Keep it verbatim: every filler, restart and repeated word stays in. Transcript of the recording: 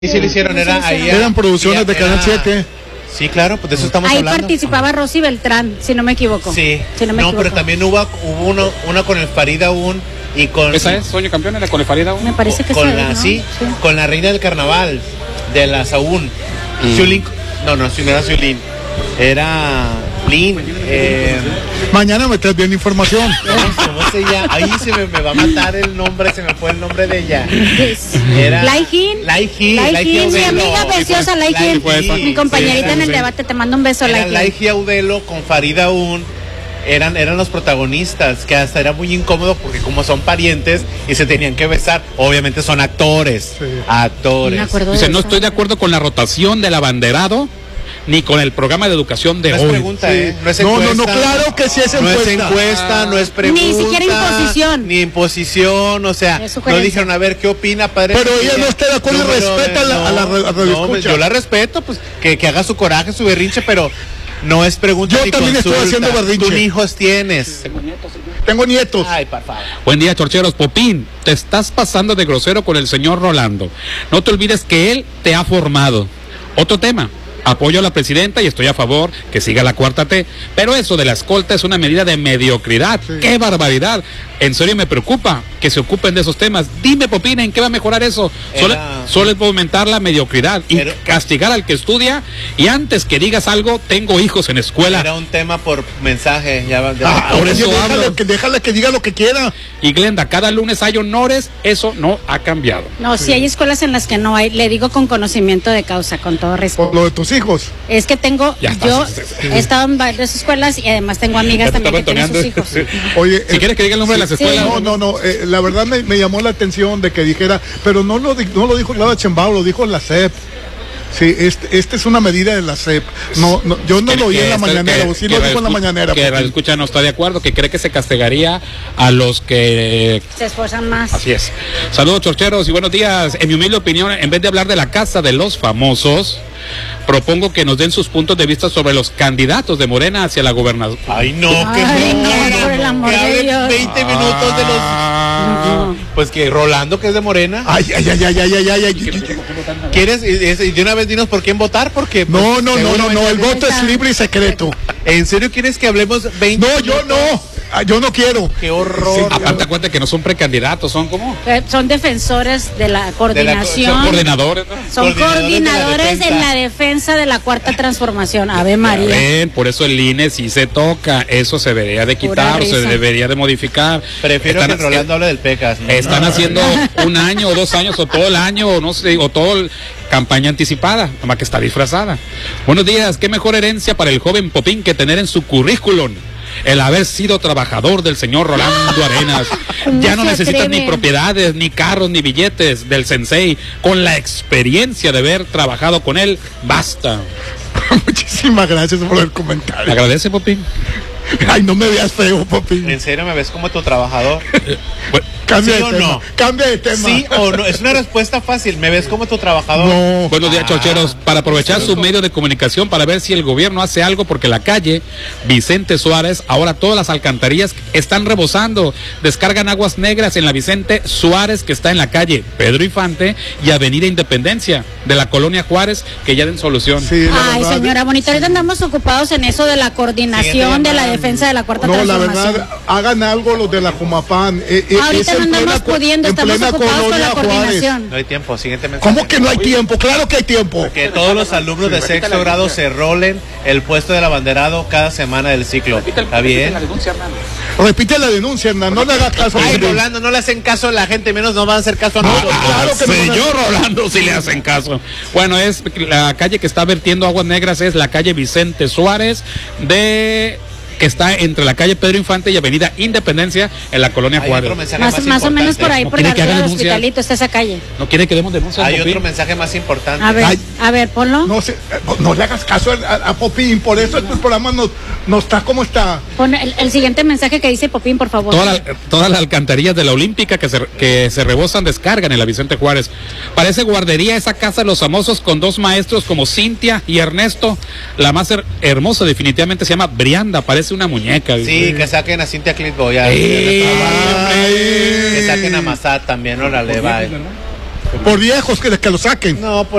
Y sí lo hicieron, era ahí. Eran producciones de Canal siete. Sí, claro, pues de eso estamos ahí hablando. Ahí participaba Rosy Beltrán, si no me equivoco. Sí, si no, me no equivoco. Pero también hubo, hubo uno, una con el Farid Aún y con... ¿Esa es, Sueño Campeón, era con el Farid Aún? Me parece que con sí, la, ¿no? sí, sí, con la reina del carnaval, de la Saúl. Mm. Zulín, no, no, no era Zulín, era Lin. Eh, Mañana me traes bien información. ¿Cómo se llama? Ahí se me, me va a matar el nombre, se me fue el nombre de ella. Era Laijín. Laijín, Laijín, mi amiga preciosa Laijín. Mi compañerita sí, en el sí. debate, te mando un beso, Laijín. Laijín Audelo con Farid Aún. Eran, eran los protagonistas, que hasta era muy incómodo porque como son parientes y se tenían que besar, obviamente son actores, sí. actores. No, me Dice, no estoy de acuerdo con la rotación del abanderado ni con el programa de educación de no hoy. Es pregunta, sí. ¿eh? No es encuesta. No, no, no, claro que sí es encuesta. No es encuesta, no es pregunta. Ni siquiera imposición. Ni imposición, o sea, no dijeron, a ver, ¿qué opina, padre? Pero ella no está de acuerdo y respeta no, a la, a la, a la no, yo la respeto, pues, que, que haga su coraje, su berrinche, pero... No es pregunta Yo ni también consulta. Estoy haciendo berrinche. ¿Tú hijos tienes? Tengo nietos. Tengo nietos. Ay, por favor. Buen día, chorcheros. Popín, te estás pasando de grosero con el señor Rolando. No te olvides que él te ha formado. Otro tema. Apoyo a la presidenta y estoy a favor que siga la cuarta T, pero eso de la escolta es una medida de mediocridad. Sí. ¡Qué barbaridad! En serio me preocupa que se ocupen de esos temas. Dime, Popín, ¿en qué va a mejorar eso? Era... Solo, solo es fomentar la mediocridad y Era... castigar al que estudia, y antes que digas algo, tengo hijos en escuela. Era un tema por mensaje. Ya, ya ah, por eso déjale que, déjale que diga lo que quiera. Y Glenda, cada lunes hay honores, eso no ha cambiado. No, sí. Si hay escuelas en las que no hay, le digo con conocimiento de causa, con todo respeto. Por lo de tus hijos. Es que tengo, ya yo sí, sí, sí. he estado en varias escuelas y además tengo amigas también que tienen sus hijos. Oye, si eh, quieres que diga el nombre sí, de las escuelas. No, no, no, eh, la verdad me, me llamó la atención de que dijera, pero no lo, no lo dijo Laura Chembao, lo dijo la S E P. Sí, este, este es una medida de la S E P. No, no, yo no que, lo oí en la mañanera, o sí lo dijo en la mañanera. Que la escucha no está de acuerdo, que cree que se castigaría a los que se esfuerzan más. Así es. Saludos, chorcheros, y buenos días. En mi humilde opinión, en vez de hablar de la casa de los famosos, propongo que nos den sus puntos de vista sobre los candidatos de Morena hacia la gobernación. Ay, no, que Ay, no, no, no, por el amor de Dios. veinte minutos de los... No. Pues que Rolando, que es de Morena. Ay, ay, ay, ay, ay, ay, ay, ay. ¿Quieres? Y de una vez dinos por quién votar, porque... Pues, no, no, no, no, no, el voto es libre y secreto. ¿En serio quieres que hablemos veinte No, yo no. Yo no quiero. Qué horror. Sí, aparte, cuenta que no son precandidatos, son como. Eh, son defensores de la coordinación. De la, son coordinadores. ¿no? Son coordinadores, coordinadores de la en la defensa de la cuarta transformación. Ave María. Ven, por eso el I N E sí se toca. Eso se debería de quitar, se debería de modificar. Prefiero Están, que Rolando hable del Pecas. ¿no? Están no. haciendo un año o dos años o todo el año o no sé, o todo el campaña anticipada, nomás que está disfrazada. Buenos días, qué mejor herencia para el joven Popín que tener en su currículum el haber sido trabajador del señor Rolando Arenas. Ya no necesitas ni propiedades, ni carros, ni billetes del sensei. Con la experiencia de haber trabajado con él, basta. Muchísimas gracias por el comentario. ¿Me agradece, Popín? Ay, no me veas feo, Popín. ¿En serio me ves como tu trabajador? Bueno, cambia ¿Sí de o tema. no? Cambia de tema. Sí o no. Es una respuesta fácil. ¿Me ves como tu trabajador? No. Buenos días, ah, chorcheros. Para aprovechar su medio de comunicación para ver si el gobierno hace algo, porque la calle Vicente Suárez, ahora todas las alcantarillas están rebosando. Descargan aguas negras en la Vicente Suárez, que está en la calle Pedro Infante y Avenida Independencia de la colonia Juárez, que ya den solución. Sí, Ay, verdad, señora bonita, ahorita andamos ocupados en eso de la coordinación de la defensa de la cuarta no, transformación. No, la verdad, hagan algo los de la Comapán. Eh, eh, ahorita no andamos pudiendo, estamos ocupados con la coordinación. Juárez. No hay tiempo, siguiente mensaje. ¿Cómo que no hay tiempo? Claro que hay tiempo. Que todos los alumnos de sexto grado se rolen el puesto del abanderado cada semana del ciclo. ¿Está bien? Repite la denuncia, Hernán, no le hagas caso. Ay, Rolando, no le hacen caso a la gente, menos no van a hacer caso a nosotros. Ah, claro que señor no Rolando sí le hacen caso. Bueno, es la calle que está vertiendo aguas negras, es la calle Vicente Suárez de... que está entre la calle Pedro Infante y Avenida Independencia en la colonia Juárez. Más, más, más o menos por ahí, no por el del Hospitalito está esa calle. No quiere que demos denuncias. Hay Popín. otro mensaje más importante. A ver, Ay, a ver, ponlo. No, se, no, no le hagas caso a, a Popín, por eso este programa no, no está como está. Pon el, el siguiente mensaje que dice Popín, por favor. Toda la, todas las alcantarillas de la Olímpica que se, que se rebosan descargan en la Vicente Juárez. Parece guardería esa casa de los famosos con dos maestros como Cintia y Ernesto. La más her, hermosa definitivamente se llama Brianda, parece una muñeca. Sí, Sí, que saquen a Cintia Clitbo ya. Que saquen a Massad también, órale, va. Por viejos que, que lo saquen. No, por